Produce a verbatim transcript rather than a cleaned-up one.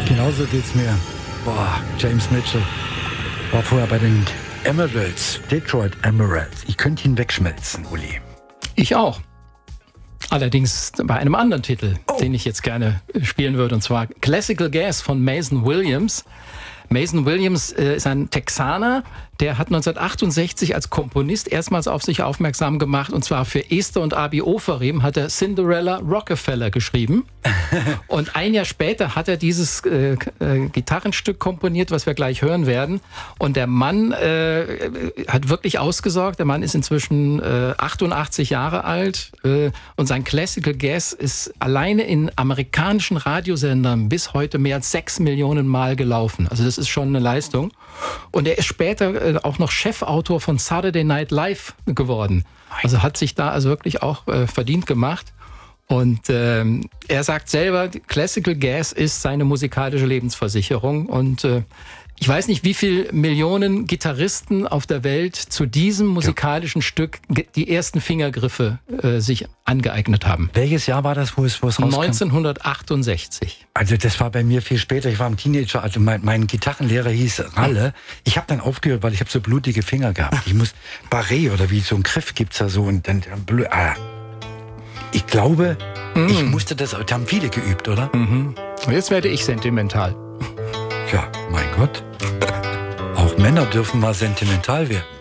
Genauso geht's mir. Boah, James Mitchell war vorher bei den Emeralds, Detroit Emeralds. Ich könnte ihn wegschmelzen, Uli. Ich auch. Allerdings bei einem anderen Titel, oh. den ich jetzt gerne spielen würde, und zwar Classical Gas von Mason Williams. Mason Williams äh, ist ein Texaner, der hat neunzehnhundertachtundsechzig als Komponist erstmals auf sich aufmerksam gemacht, und zwar für Esther und Abi Ofarim hat er Cinderella Rockefeller geschrieben. Und ein Jahr später hat er dieses äh, äh, Gitarrenstück komponiert, was wir gleich hören werden. Und der Mann äh, hat wirklich ausgesorgt. Der Mann ist inzwischen äh, achtundachtzig Jahre alt äh, und sein Classical Gas ist alleine in amerikanischen Radiosendern bis heute mehr als sechs Millionen Mal gelaufen. Also das ist schon eine Leistung. Und er ist später äh, auch noch Chefautor von Saturday Night Live geworden. Also hat sich da also wirklich auch äh, verdient gemacht. Und ähm, er sagt selber, Classical Gas ist seine musikalische Lebensversicherung. Und äh, ich weiß nicht, wie viele Millionen Gitarristen auf der Welt zu diesem musikalischen ja. Stück die ersten Fingergriffe äh, sich angeeignet haben. Welches Jahr war das, wo es, wo es rauskam? neunzehnhundertachtundsechzig. Also das war bei mir viel später. Ich war ein Teenager. Also mein, mein Gitarrenlehrer hieß Ralle. Ich habe dann aufgehört, weil ich habe so blutige Finger gehabt. Ich muss Barré oder wie so ein Griff gibt's da so und dann ah. Ich glaube, mm. ich musste das, da haben viele geübt, oder? Mhm. Und jetzt werde ich sentimental. Ja, mein Gott. Auch Männer dürfen mal sentimental werden.